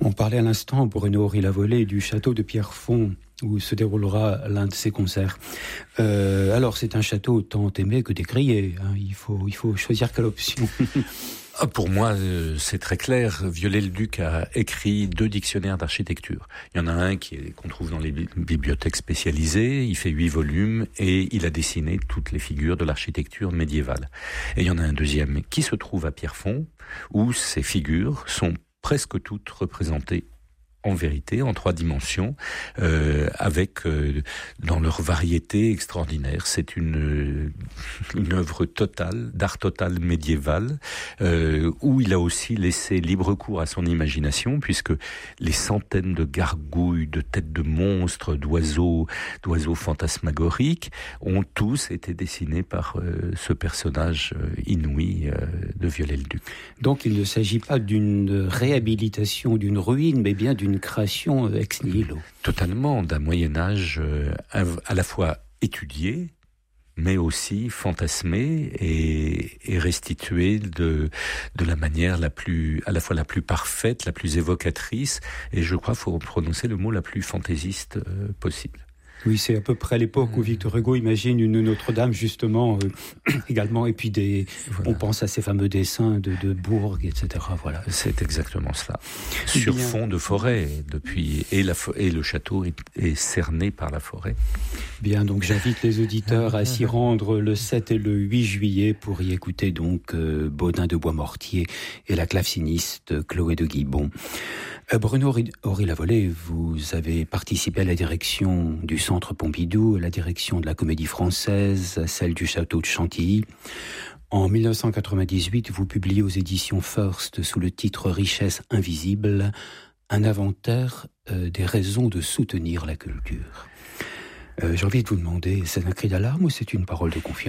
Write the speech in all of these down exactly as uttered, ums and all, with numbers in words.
On parlait à l'instant, Bruno Horry-Lavolée, du château de Pierrefonds, où se déroulera l'un de ses concerts. Euh, alors, c'est un château tant aimé que décrié. Hein. Il faut, il faut choisir quelle option. Ah, pour moi, euh, c'est très clair. Viollet-le-Duc a écrit deux dictionnaires d'architecture. Il y en a un qui est, qu'on trouve dans les bibliothèques spécialisées. Il fait huit volumes et il a dessiné toutes les figures de l'architecture médiévale. Et il y en a un deuxième qui se trouve à Pierrefonds, où ces figures sont presque toutes représentées en vérité, en trois dimensions, euh, avec euh, dans leur variété extraordinaire. C'est une une œuvre totale, d'art total médiéval, euh, où il a aussi laissé libre cours à son imagination, puisque les centaines de gargouilles, de têtes de monstres, d'oiseaux, d'oiseaux fantasmagoriques, ont tous été dessinés par euh, ce personnage euh, inouï euh, de Viollet-le-Duc. Donc il ne s'agit pas d'une réhabilitation d'une ruine, mais bien d'une une création ex nihilo. Totalement, d'un Moyen-Âge euh, à la fois étudié, mais aussi fantasmé et, et restitué de, de la manière la plus, à la fois la plus parfaite, la plus évocatrice, et je crois qu'il faut prononcer le mot la plus fantaisiste euh, possible. Oui, c'est à peu près l'époque où Victor Hugo imagine une Notre-Dame, justement, euh, également, et puis des, voilà. On pense à ces fameux dessins de, de Bourg, et cetera. Voilà. C'est exactement cela. Sur Bien. fond de forêt, depuis, et, la, et le château est, est cerné par la forêt. Bien, donc j'invite les auditeurs à s'y rendre le sept et le huit juillet pour y écouter donc euh, Baudin de Boismortier et la claveciniste Chloé de Guibon. Euh, Bruno Horry-Lavolée, vous avez participé à la direction du Centre Pompidou, à la direction de la Comédie Française, à celle du Château de Chantilly. En dix-neuf cent quatre-vingt-dix-huit, vous publiez aux éditions First, sous le titre Richesse invisible, un inventaire euh, des raisons de soutenir la culture. Euh, j'ai envie de vous demander, c'est un cri d'alarme ou c'est une parole de confiance ?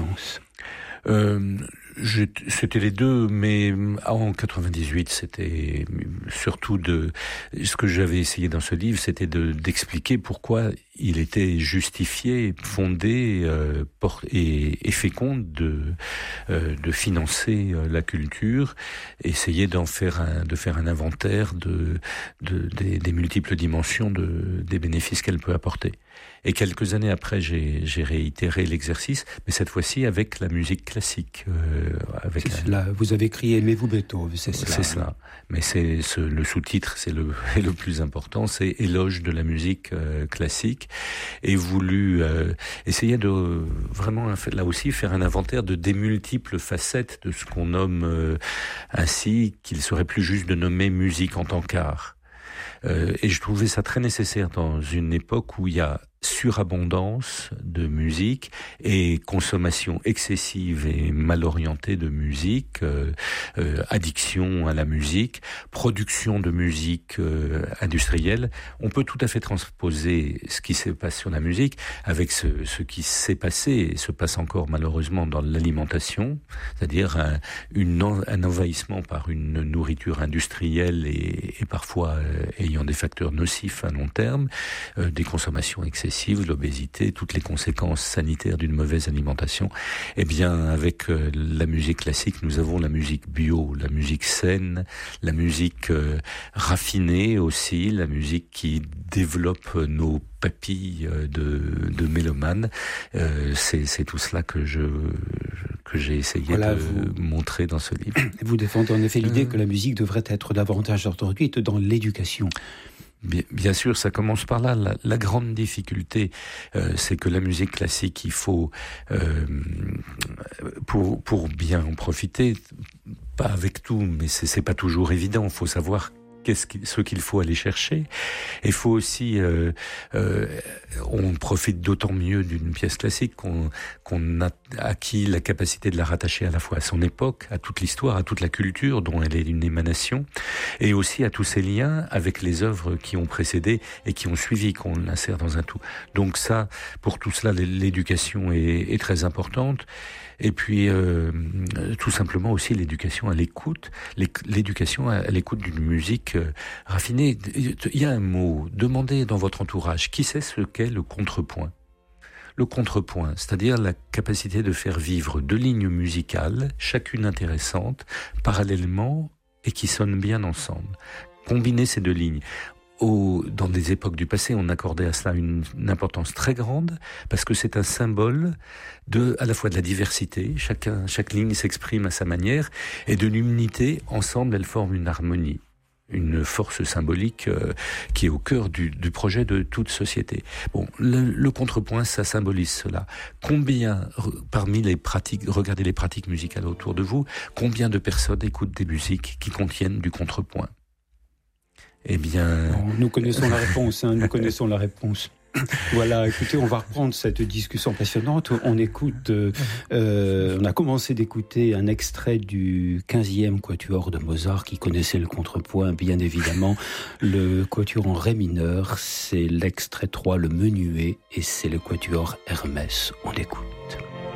Euh, je, c'était les deux, mais en quatre-vingt-dix-huit, c'était surtout de ce que j'avais essayé dans ce livre, c'était de d'expliquer pourquoi il était justifié, fondé euh, port, et, et fécond de euh, de financer euh, la culture, essayer d'en faire un de faire un inventaire de, de des, des multiples dimensions de des bénéfices qu'elle peut apporter. Et quelques années après, j'ai, j'ai réitéré l'exercice, mais cette fois-ci avec la musique classique. Euh, avec c'est un... cela. Vous avez écrit Aimez-vous Beethoven, c'est cela. C'est cela. Mais c'est ce, le sous-titre, c'est le, est le plus important, c'est Éloge de la musique euh, classique, et voulu euh, essayer de vraiment là aussi faire un inventaire de des multiples facettes de ce qu'on nomme euh, ainsi qu'il serait plus juste de nommer musique en tant qu'art. Euh, et je trouvais ça très nécessaire dans une époque où il y a surabondance de musique et consommation excessive et mal orientée de musique, euh, euh, addiction à la musique, production de musique euh, industrielle. On peut tout à fait transposer ce qui s'est passé sur la musique avec ce, ce qui s'est passé et se passe encore malheureusement dans l'alimentation, c'est-à-dire un, une, un envahissement par une nourriture industrielle et, et parfois euh, ayant des facteurs nocifs à long terme, euh, des consommations excessives, l'obésité, toutes les conséquences sanitaires d'une mauvaise alimentation. Eh bien, avec euh, la musique classique, nous avons la musique bio, la musique saine, la musique euh, raffinée aussi, la musique qui développe nos papilles de, de mélomanes. Euh, c'est, c'est tout cela que je que j'ai essayé voilà, de vous, montrer dans ce livre. Vous défendez en effet l'idée euh... que la musique devrait être davantage introduite dans l'éducation. Bien, bien sûr, ça commence par là. La, la grande difficulté, euh, c'est que la musique classique, il faut, euh, pour pour bien en profiter, pas avec tout, mais c'est, c'est pas toujours évident. Il faut savoir qu'est-ce qu'il, ce qu'il faut aller chercher. Il faut aussi, euh, euh, on profite d'autant mieux d'une pièce classique qu'on, qu'on a acquis la capacité de la rattacher à la fois à son époque, à toute l'histoire, à toute la culture dont elle est une émanation, et aussi à tous ses liens avec les œuvres qui ont précédé et qui ont suivi, qu'on l'insère dans un tout. Donc ça, pour tout cela, l'éducation est, est très importante. Et puis, euh, tout simplement aussi l'éducation à l'écoute, l'éducation à l'écoute d'une musique euh, raffinée. Il y a un mot, demandez dans votre entourage, qui sait ce qu'est le contrepoint ? Le contrepoint, c'est-à-dire la capacité de faire vivre deux lignes musicales, chacune intéressante, parallèlement, et qui sonnent bien ensemble. combiner ces deux lignes. Au, dans des époques du passé, on accordait à cela une, une importance très grande parce que c'est un symbole de, à la fois de la diversité, chacun, chaque ligne s'exprime à sa manière, et de l'unité. Ensemble, elles forment une harmonie, une force symbolique euh, qui est au cœur du, du projet de toute société. Bon, le, le contrepoint, ça symbolise cela. Combien, parmi les pratiques, regardez les pratiques musicales autour de vous, combien de personnes écoutent des musiques qui contiennent du contrepoint? Eh bien... Bon, nous connaissons la réponse, hein, nous connaissons la réponse. Voilà, écoutez, on va reprendre cette discussion passionnante. On écoute, euh, euh, on a commencé d'écouter un extrait du quinzième quatuor de Mozart qui connaissait le contrepoint, bien évidemment. Le quatuor en ré mineur, c'est l'extrait trois, le menuet, et c'est le quatuor Hermès. On écoute.